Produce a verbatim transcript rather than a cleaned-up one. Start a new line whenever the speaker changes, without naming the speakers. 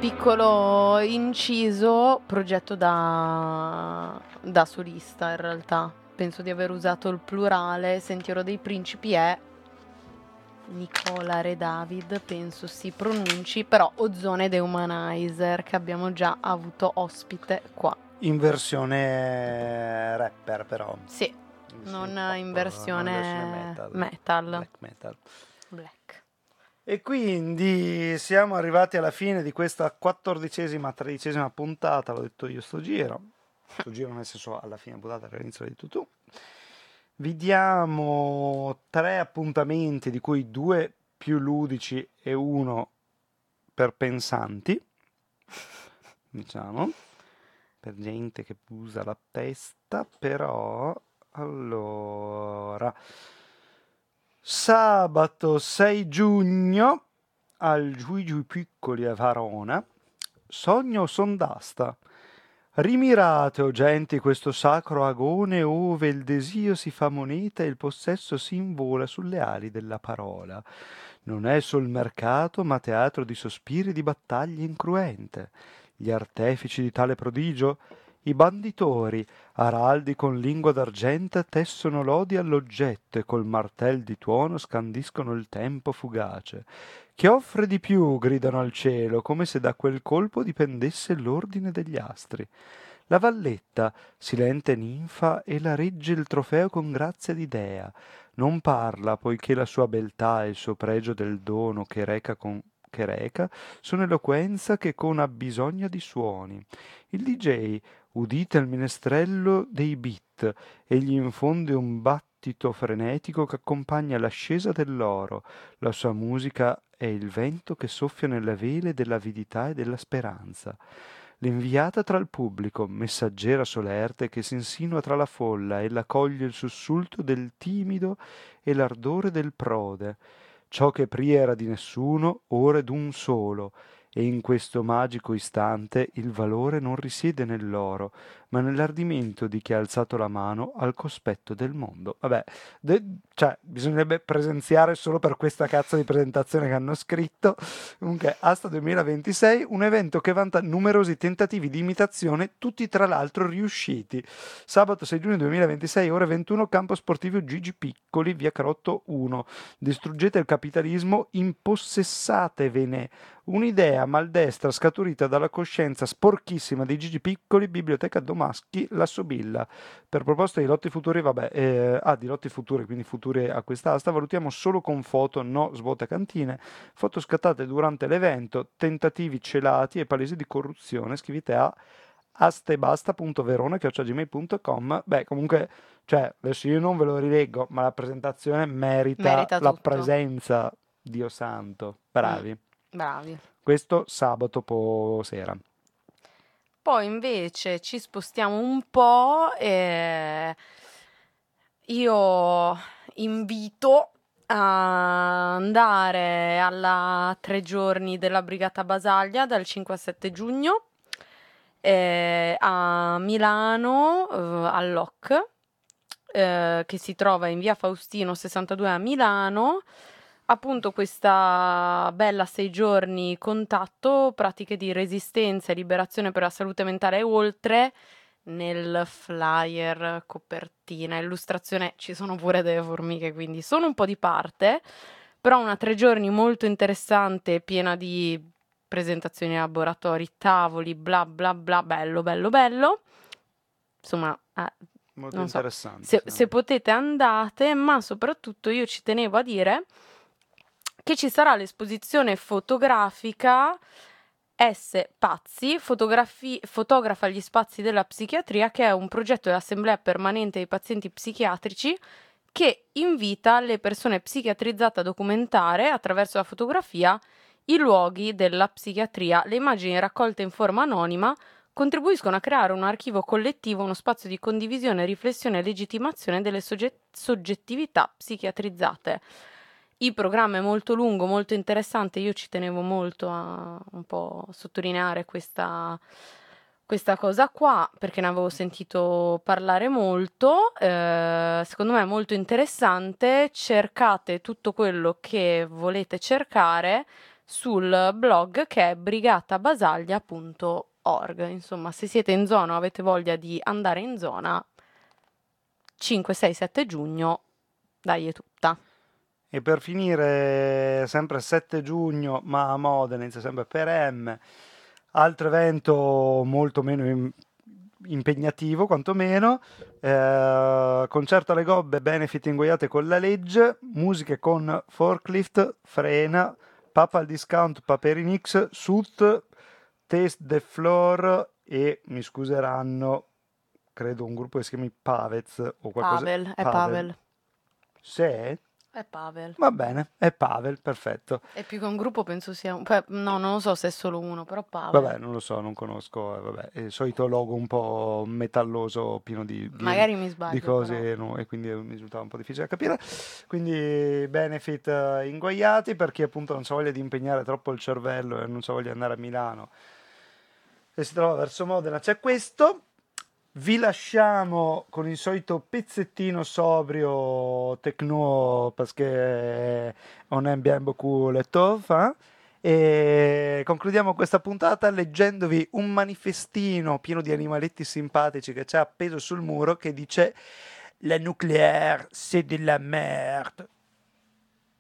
piccolo inciso, progetto da, da solista in realtà. Penso di aver usato il plurale. Sentiero dei Principi è Nicola Re David, penso si pronunci, però Ozone The Humanizer, che abbiamo già avuto ospite qua.
In versione rapper però.
Sì, non in versione,
non in versione metal.
metal.
Black metal.
Black.
E quindi siamo arrivati alla fine di questa quattordicesima, tredicesima puntata, l'ho detto io sto giro. Sto giro nel senso alla fine puntata, all'inizio l'hai detto tu. Vi diamo tre appuntamenti, di cui due più ludici e uno per pensanti, diciamo, per gente che usa la testa, però, allora, sabato sei giugno al Giugi Piccoli a Verona, Sogno Sondasta. Rimirate, o genti, questo sacro agone ove il desio si fa moneta e il possesso si invola sulle ali della parola. Non è sol mercato, ma teatro di sospiri e di battaglie incruente. Gli artefici di tale prodigio, i banditori, araldi con lingua d'argenta, tessono lodi all'oggetto e col martel di tuono scandiscono il tempo fugace. Chi offre di più, gridano al cielo, come se da quel colpo dipendesse l'ordine degli astri. La valletta, silente ninfa, e la regge il trofeo con grazia di dea. Non parla, poiché la sua beltà e il suo pregio del dono che reca, con, che reca sono eloquenza che con ha bisogno di suoni. Il D J, udite il minestrello dei beat, egli infonde un battito frenetico che accompagna l'ascesa dell'oro. La sua musica è il vento che soffia nelle vele dell'avidità e della speranza. L'inviata tra il pubblico, messaggera solerte che si insinua tra la folla, ella coglie il sussulto del timido e l'ardore del prode. Ciò che pria era di nessuno, ora è d'un solo, e in questo magico istante il valore non risiede nell'oro, ma nell'ardimento di chi ha alzato la mano al cospetto del mondo. Vabbè, de- cioè, bisognerebbe presenziare solo per questa cazzo di presentazione che hanno scritto. Comunque, Asta duemilaventisei, un evento che vanta numerosi tentativi di imitazione, tutti tra l'altro riusciti. Sabato sei giugno duemilaventisei, ore ventuno, campo sportivo Gigi Piccoli, via Carotto uno. Distruggete il capitalismo, impossessatevene. Un'idea maldestra scaturita dalla coscienza sporchissima di Gigi Piccoli, Biblioteca Domaschi, La Sobilla. Per proposta di lotti futuri, vabbè, eh, ah, di lotti futuri, quindi futuri a quest'asta, valutiamo solo con foto, no svuota cantine, foto scattate durante l'evento, tentativi celati e palesi di corruzione. Scrivete a astebasta punto verona chiocciola gmail punto com. Beh, comunque, cioè, adesso io non ve lo rileggo, ma la presentazione merita,
Merita
la
tutto.
presenza, Dio santo. Bravi.
Mm, bravi.
Questo sabato po- sera.
Poi invece ci spostiamo un po' e io invito a andare alla tre giorni della Brigata Basaglia dal cinque al sette giugno eh, a Milano, eh, all'O C, eh, che si trova in via Faustino sessantadue a Milano. Appunto questa bella sei giorni contatto, pratiche di resistenza e liberazione per la salute mentale e oltre. Nel flyer, copertina, illustrazione ci sono pure delle formiche, quindi sono un po' di parte, però una tre giorni molto interessante, piena di presentazioni, laboratori, tavoli, bla bla bla, bello bello bello. Insomma, eh,
Molto
non so,
interessante.
se,
sì.
se potete andate, ma soprattutto io ci tenevo a dire che ci sarà l'esposizione fotografica S. Pazzi, fotografi- fotografa gli spazi della psichiatria, che è un progetto dell'Assemblea Permanente dei Pazienti Psichiatrici che invita le persone psichiatrizzate a documentare attraverso la fotografia i luoghi della psichiatria. Le immagini raccolte in forma anonima contribuiscono a creare un archivio collettivo, uno spazio di condivisione, riflessione e legittimazione delle sogge- soggettività psichiatrizzate. Il programma è molto lungo, molto interessante, io ci tenevo molto a un po' sottolineare questa, questa cosa qua, perché ne avevo sentito parlare molto, eh, secondo me è molto interessante, cercate tutto quello che volete cercare, sul blog che è brigatabasaglia punto org. Insomma, se siete in zona o avete voglia di andare in zona, cinque, sei, sette giugno, dai è tutta.
E per finire, sempre sette giugno, ma a Modena, inizia sempre per M, altro evento molto meno im- impegnativo, quantomeno, eh, concerto alle gobbe, benefit ingoiate con la legge, musiche con Forklift, Frena, Papa al Discount, Paperinix, Sut, Taste the Floor e, mi scuseranno, credo un gruppo che si chiami Pavez o qualcosa.
Pavel, è
Pavel.
Pavel.
Se?
È Pavel.
Va bene, è Pavel, perfetto.
E più che un gruppo penso sia un... beh, no, non lo so se è solo uno, però Pavel.
Vabbè, non lo so, non conosco, eh, vabbè, è il solito logo un po' metalloso, pieno di, di-
Magari mi
di
sbaglio,
cose
però.
no, e quindi mi risultava un po' difficile da capire. Quindi benefit eh, inguaiati per chi appunto non ha voglia di impegnare troppo il cervello e non ha voglia di andare a Milano e si trova verso Modena. C'è questo. Vi lasciamo con il solito pezzettino sobrio techno perché on aime bien beaucoup le tov, eh? E concludiamo questa puntata leggendovi un manifestino pieno di animaletti simpatici che c'è appeso sul muro che dice: La nucléaire c'est de la merde.